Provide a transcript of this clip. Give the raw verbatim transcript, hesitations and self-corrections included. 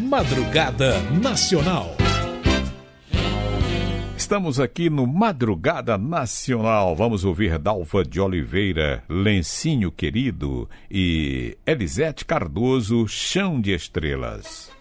Madrugada Nacional. Estamos aqui no Madrugada Nacional. Vamos ouvir Dalva de Oliveira, Lencinho Querido, e Elisete Cardoso, Chão de Estrelas.